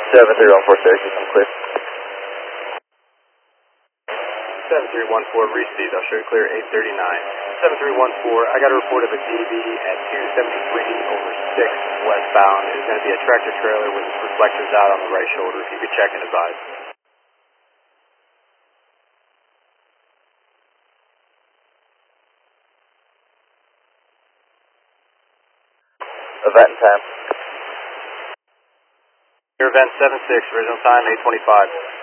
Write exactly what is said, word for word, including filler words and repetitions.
seven three one four Syracuse, I'm clear. seven three one four, received, I'll show you clear, eight thirty-nine. seven three one four, I got a report of a D B at two seventy-three over six westbound. It's going to be a tractor trailer with its reflectors out on the right shoulder. If you could check and advise. Event time. Your event seven six, original time eight twenty-five.